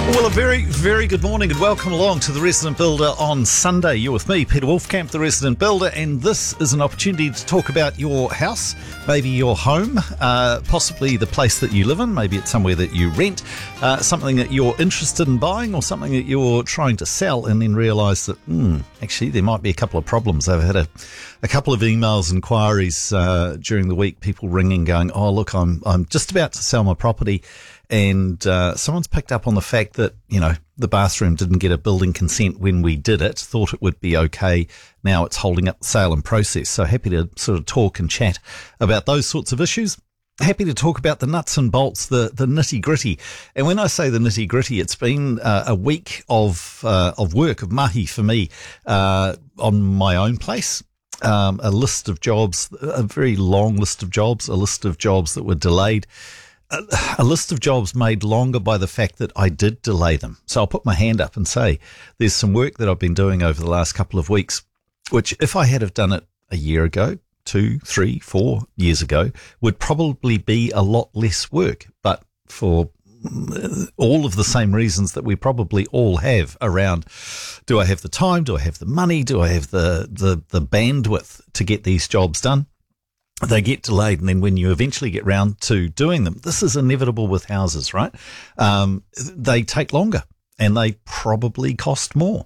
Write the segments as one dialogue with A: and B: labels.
A: Well, a very, very good morning and welcome along to The Resident Builder on Sunday. You're with me, Peter Wolfkamp, The Resident Builder, and this is an opportunity to talk about your house, maybe your home, possibly the place that you live in, maybe it's somewhere that you rent, something that you're interested in buying or something that you're trying to sell and then realise that, actually there might be a couple of problems. I've had a couple of emails, inquiries during the week, people ringing going, oh look, I'm just about to sell my property. And someone's picked up on the fact that, the bathroom didn't get a building consent when we did it, thought it would be okay. Now it's holding up the sale and process. So happy to sort of talk and chat about those sorts of issues. Happy to talk about the nuts and bolts, the nitty gritty. And when I say the nitty gritty, it's been a week of work, of mahi for me, on my own place. A list of jobs, a very long list of jobs, a list of jobs that were delayed. A list of jobs made longer by the fact that I did delay them. So I'll put my hand up and say there's some work that I've been doing over the last couple of weeks, which if I had have done it a year ago, 2, 3, 4 years ago, would probably be a lot less work. But for all of the same reasons that we probably all have around, do I have the time? Do I have the money? Do I have the bandwidth to get these jobs done? They get delayed, and then when you eventually get round to doing them, this is inevitable with houses, right? They take longer, and they probably cost more.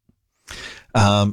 A: Some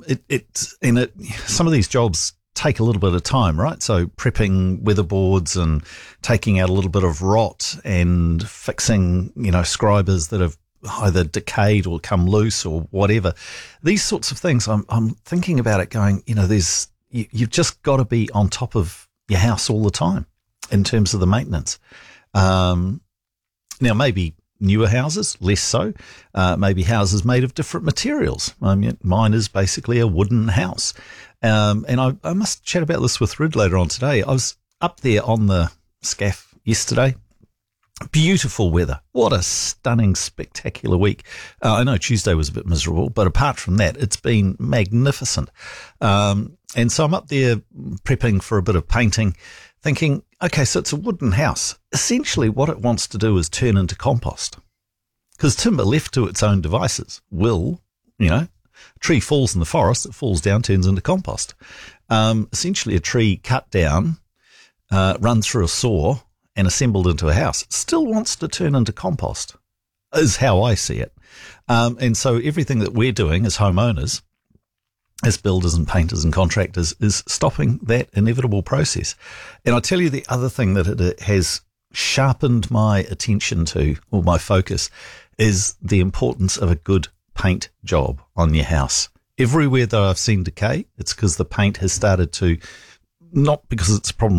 A: of these jobs take a little bit of time, right? So prepping weatherboards and taking out a little bit of rot and fixing, scribers that have either decayed or come loose or whatever. These sorts of things, I'm thinking about it going, you've just got to be on top of your house all the time in terms of the maintenance. Now, maybe newer houses, less so. Maybe houses made of different materials. Mine is basically a wooden house. And I must chat about this with Rid later on today. I was up there on the SCAF yesterday. Beautiful weather. What a stunning, spectacular week. I know Tuesday was a bit miserable, but apart from that, it's been magnificent. And so I'm up there prepping for a bit of painting, thinking, okay, so it's a wooden house. Essentially what it wants to do is turn into compost. Because timber left to its own devices will, a tree falls in the forest, it falls down, turns into compost. Essentially a tree cut down, run through a saw, and assembled into a house, still wants to turn into compost, is how I see it. And so everything that we're doing as homeowners, as builders and painters and contractors, is stopping that inevitable process. And I tell you the other thing that it has sharpened my attention to, or my focus, is the importance of a good paint job on your house. Everywhere that I've seen decay, it's because the paint has started to, not because it's a problem